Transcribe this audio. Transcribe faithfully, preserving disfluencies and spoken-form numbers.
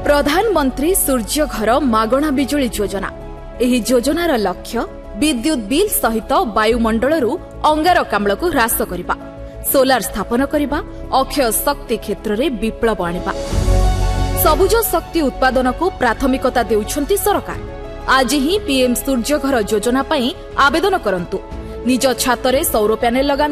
प्रधानमंत्री सूर्य घर मागणा बिजुली योजना एही योजनार लक्ष्य विद्युत बिल सहित वायुमंडल अंगारकाम्ल को ह्रास करने, सोलार स्थापन करने, अक्षय शक्ति क्षेत्र में विप्लव आनिबा। सबुज शक्ति उत्पादन को प्राथमिकता देउछंती सरकार। आज ही पीएम सूर्य घर योजना पई आवेदन करंतु। निज छातरे सौर पैनेल लगा